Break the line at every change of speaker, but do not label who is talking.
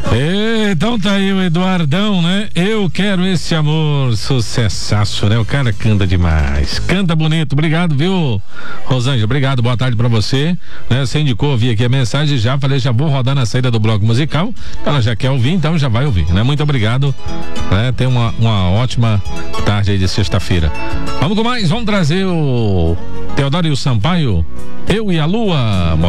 Então tá aí o Eduardão, né? Eu quero esse amor, sucessaço, né? O cara canta demais, canta bonito. Obrigado, viu, Rosângela? Obrigado, boa tarde pra você, né? Você indicou, vi aqui a mensagem, já falei, já vou rodar na saída do bloco musical. Ela já quer ouvir, então já vai ouvir, né? Muito obrigado, né? Tenha uma ótima tarde aí de sexta-feira. Vamos com mais, vamos trazer o Teodoro e o Sampaio, Eu e a Lua.